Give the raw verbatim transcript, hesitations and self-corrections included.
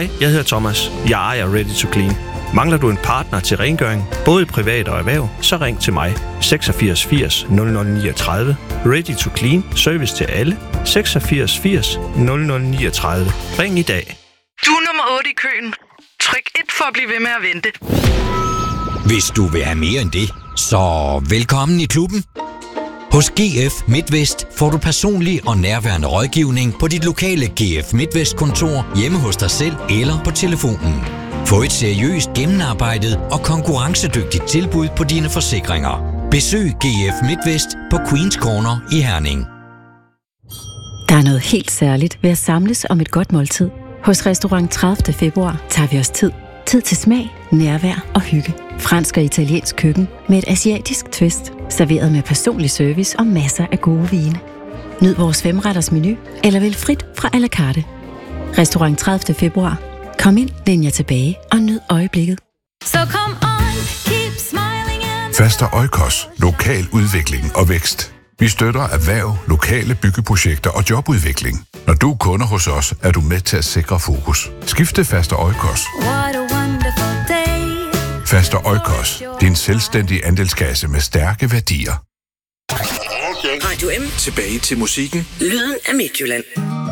Hej, jeg hedder Thomas. Jeg ejer Ready to Clean. Mangler du en partner til rengøring, både privat og erhverv, så ring til mig. seksogfirs firs nul nul niogtredive. Ready to Clean. Service til alle. seksogfirs firs nul nul niogtredive. Ring i dag. Du er nummer otte i køen. Tryk et for at blive ved med at vente. Hvis du vil have mere end det, så velkommen i klubben. Hos G F MidtVest får du personlig og nærværende rådgivning på dit lokale G F MidtVest-kontor, hjemme hos dig selv eller på telefonen. Få et seriøst, gennemarbejdet og konkurrencedygtigt tilbud på dine forsikringer. Besøg G F MidtVest på Queens Corner i Herning. Der er noget helt særligt ved at samles om et godt måltid. Hos Restaurant tredivte februar tager vi os tid. Tid til smag, nærvær og hygge. Fransk og italiensk køkken med et asiatisk twist. Serveret med personlig service og masser af gode vine. Nyd vores femretters menu eller vælg frit fra à la carte. Restaurant tredivte februar. Kom ind, læn jer tilbage og nyd øjeblikket. So come on, keep smiling and... Faster Oikos. Lokal udvikling og vækst. Vi støtter erhverv, lokale byggeprojekter og jobudvikling. Når du er kunde hos os, er du med til at sikre fokus. Skift til Faster Oikos. What a wonderful day. Faster Oikos. Din selvstændige andelskasse med stærke værdier. Radio M. Tilbage til musikken. Lyden af Midtjylland.